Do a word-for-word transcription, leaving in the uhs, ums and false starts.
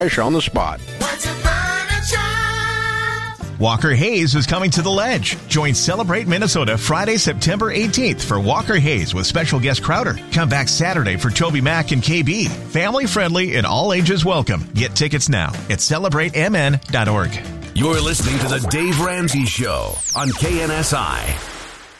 on the spot. Walker Hayes is coming to the Ledge. Join Celebrate Minnesota Friday, September eighteenth for Walker Hayes with special guest Crowder. Come back Saturday for Toby Mac and K B. Family friendly and all ages welcome. Get tickets now at celebrate m n dot org. You're listening to the Dave Ramsey Show on K N S I.